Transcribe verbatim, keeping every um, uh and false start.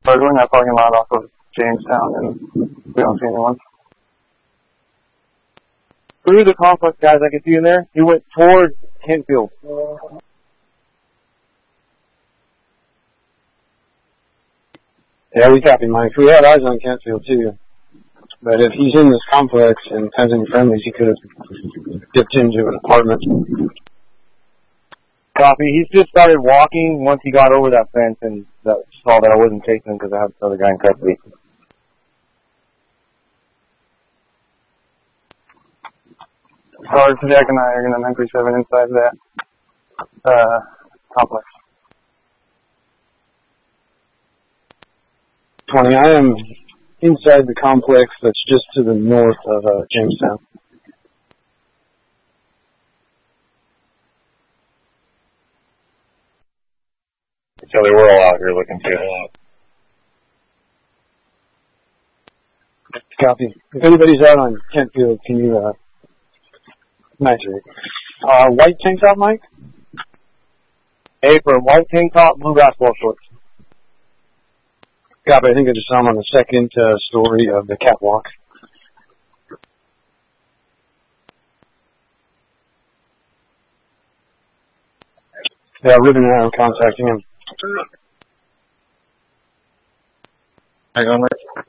But we're in that parking lot off of Jamestown, and we don't see anyone. Through the complex, guys, I can see in there. He went towards Kentfield. Yeah, we copy, Mike. We had eyes on Kentfield, too. But if he's in this complex and has any friendlies, he could have dipped into an apartment. Copy. He's just started walking once he got over that fence and that, saw that I wasn't chasing him because I have this other guy in custody. Sergeant Jack and I are going to nine three seven inside that uh, complex. twenty, I am inside the complex that's just to the north of uh, Jamestown. Kelly, we're all out here looking for you. Copy. If anybody's out on Kentfield, can you, uh, match it? Uh, white tank top, Mike? Apron, white tank top, blue basketball shorts. Copy. I think I just saw him on the second uh, story of the catwalk. Yeah, Ruben and I are contacting him. Hang on, Rick.